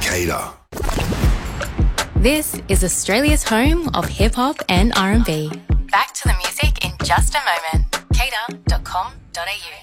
Cater. This is Australia's home of hip-hop and R&B. Back to the music in just a moment. Cater.com.au.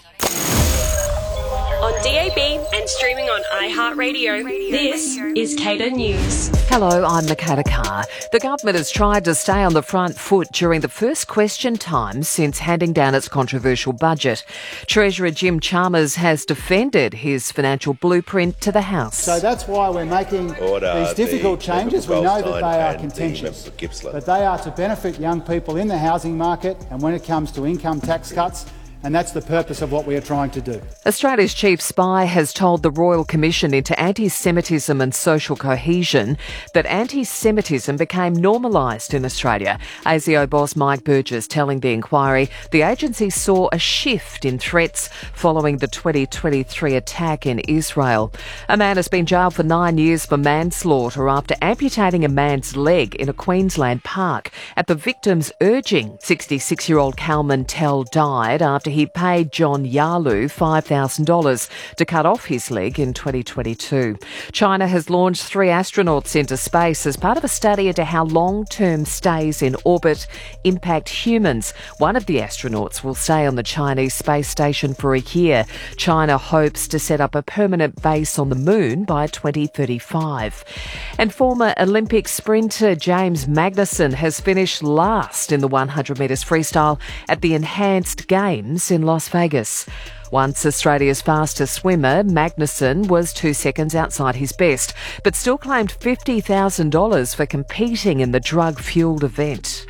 On DAB and streaming on iHeartRadio, this is Cater News. Hello, I'm Makata Carr. The government has tried to stay on the front foot during the first question time since handing down its controversial budget. Treasurer Jim Chalmers has defended his financial blueprint to the House. So that's why we're making these difficult changes. We know that they are contentious, but they are to benefit young people in the housing market and when it comes to income tax cuts. And that's the purpose of what we are trying to do. Australia's chief spy has told the Royal Commission into Anti-Semitism and Social Cohesion that anti-Semitism became normalised in Australia. ASIO boss Mike Burgess telling the inquiry the agency saw a shift in threats following the 2023 attack in Israel. A man has been jailed for 9 years for manslaughter after amputating a man's leg in a Queensland park. At the victim's urging, 66-year-old Kalman Tell died after he paid John Yalu $5,000 to cut off his leg in 2022. China has launched 3 astronauts into space as part of a study into how long-term stays in orbit impact humans. One of the astronauts will stay on the Chinese space station for a year. China hopes to set up a permanent base on the moon by 2035. And former Olympic sprinter James Magnussen has finished last in the 100 metres freestyle at the Enhanced Games in Las Vegas. Once Australia's fastest swimmer, Magnussen was 2 seconds outside his best, but still claimed $50,000 for competing in the drug-fuelled event.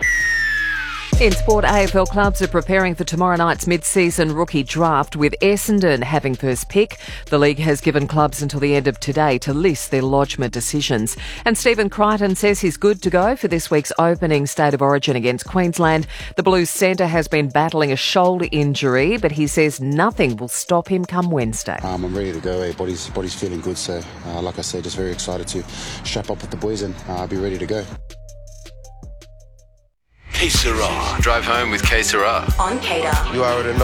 In sport, AFL clubs are preparing for tomorrow night's mid-season rookie draft, with Essendon having first pick. The league has given clubs until the end of today to list their lodgement decisions. And Stephen Crichton says he's good to go for this week's opening State of Origin against Queensland. The Blues centre has been battling a shoulder injury, but he says nothing will stop him come Wednesday. I'm ready to go. Body's feeling good, so like I said, just very excited to strap up with the boys and be ready to go. Que Sera. Drive home with Que Sera. On Cater. You already know.